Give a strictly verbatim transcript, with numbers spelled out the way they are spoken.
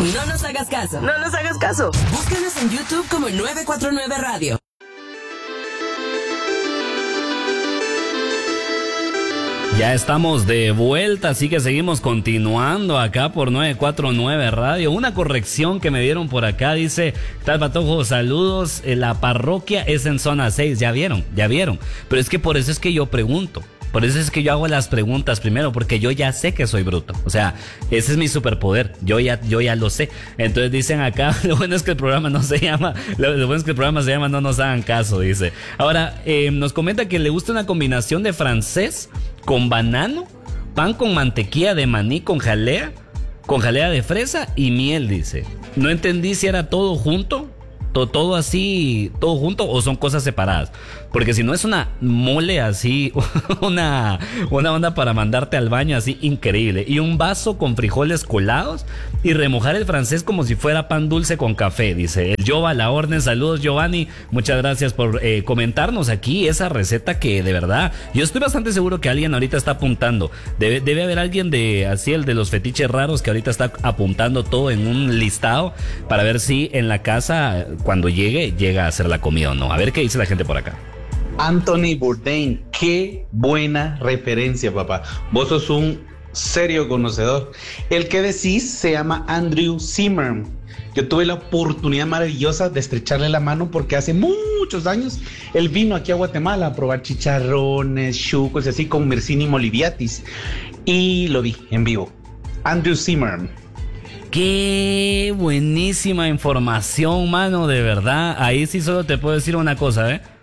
No nos hagas caso. No nos hagas caso. Búscanos en YouTube como nueve cuatro nueve Radio. Ya estamos de vuelta, así que seguimos continuando acá por nueve cuatro nueve Radio. Una corrección que me dieron por acá, dice, tal Patojo, saludos, la parroquia es en zona seis, ya vieron, ya vieron. Pero es que por eso es que yo pregunto. Por eso es que yo hago las preguntas primero, porque yo ya sé que soy bruto. O sea, ese es mi superpoder. Yo ya, yo ya lo sé. Entonces dicen acá, lo bueno es que el programa no se llama, lo, lo bueno es que el programa se llama No nos hagan caso, dice. Ahora, eh, nos comenta que le gusta una combinación de francés con banano, pan con mantequilla de maní con jalea, con jalea de fresa y miel, dice. No entendí si era todo junto. Todo, todo así, todo junto o son cosas separadas. Porque si no es una mole así, una, una onda para mandarte al baño así increíble. Y un vaso con frijoles colados y remojar el francés como si fuera pan dulce con café, dice. El Jova, la orden, saludos Giovanni. Muchas gracias por eh, comentarnos aquí esa receta que de verdad, yo estoy bastante seguro que alguien ahorita está apuntando. Debe, debe haber alguien de, así el de los fetiches raros que ahorita está apuntando todo en un listado para ver si en la casa, cuando llegue, llega a hacer la comida o no. A ver qué dice la gente por acá. Anthony Bourdain, qué buena referencia, papá. Vos sos un serio conocedor. El que decís se llama Andrew Zimmern. Yo tuve la oportunidad maravillosa de estrecharle la mano porque hace muchos años él vino aquí a Guatemala a probar chicharrones, chucos y así con Mercini Moliviatis. Y lo vi en vivo. Andrew Zimmern. Qué buenísima información, mano, de verdad. Ahí sí solo te puedo decir una cosa, ¿eh?